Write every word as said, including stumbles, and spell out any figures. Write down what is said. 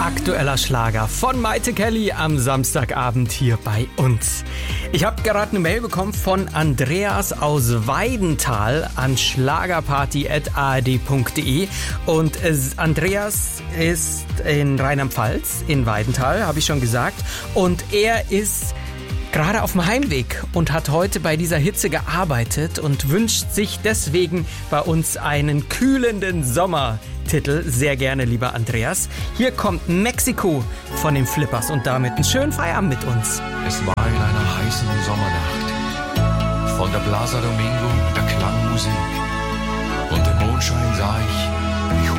aktueller Schlager von Maite Kelly am Samstagabend hier bei uns. Ich habe gerade eine Mail bekommen von Andreas aus Weidenthal an schlagerparty at a r d punkt d e und es, Andreas ist in Rheinland-Pfalz, in Weidenthal, habe ich schon gesagt, und er ist gerade auf dem Heimweg und hat heute bei dieser Hitze gearbeitet und wünscht sich deswegen bei uns einen kühlenden Sommertitel. Sehr gerne, lieber Andreas. Hier kommt Mexiko von den Flippers und damit einen schönen Feierabend mit uns. Es war in einer heißen Sommernacht. Von der Plaza Domingo, der Klangmusik und dem Mondschein sah ich